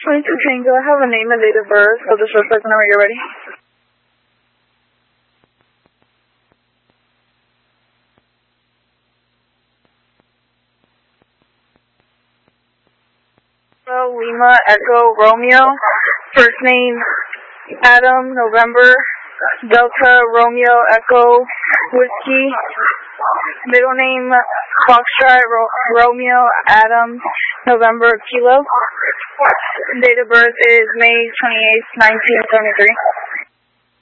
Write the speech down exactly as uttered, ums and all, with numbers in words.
twenty-two Tango, I have a name and date of birth. I'll just reflect whenever you're ready. Lima Echo Romeo. First name Adam November Delta Romeo Echo Whiskey. Middle name Foxtrot Ro Romeo Adam November Kilo. Date of birth is May twenty-eighth, nineteen seventy-three.